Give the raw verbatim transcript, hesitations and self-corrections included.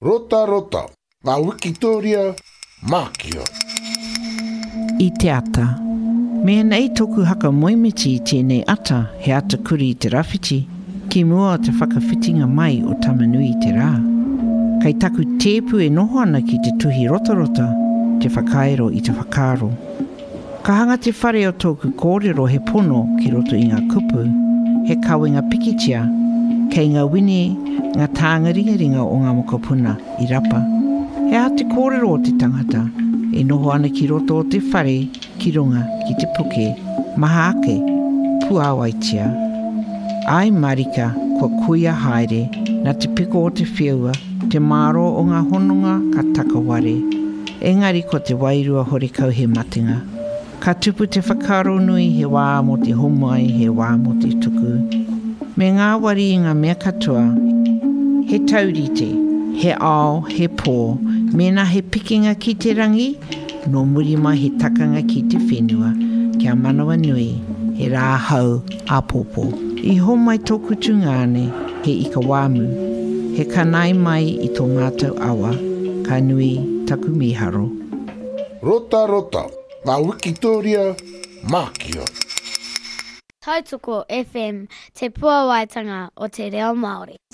Rota rota, ngā Wikitoria mākia. I te ata. Mea nei toku haka moimiti i tēnei ata he ata kuri i te rawhiti, ki mua o te whakawhitinga mai o tamanui i te rā. Kai taku tēpu e noho ana ki te tuhi rotarota, te whakaero i te whakaro. Ka hanga te whare o tōku kōrero he pono ki roto i ngā kupu, he kawenga pikitia, kei ngā wini ngā tānga ringaringa o ngā mokopuna i rapa. He a te kōrero o te tangata, e noho ana ki roto o te whare, ki runga, ki te puke, maha ake, puawaitia. Ai marika, kua kuia haere, na te piko o te whiua, te maro o ngā hononga ka takaware. Engari ko te wairua horekau he matinga. Ka tupu te whakaro nui he wā mo te homai, he wā mo te tuku. Me ngā wari i ngā mea katoa, he taurite, he ao, he pō, mena he pikinga ki te rangi, no murima he takanga ki te whenua, kia manawa nui, he rāhau āpopo. I homai tōku tungane, he ika wāmu, he kanai mai i tō mātou awa, ka nui taku miharo. Rota rota, ngā Wikitoria mākia. Tautoko F M, te puawaitanga o te reo Māori.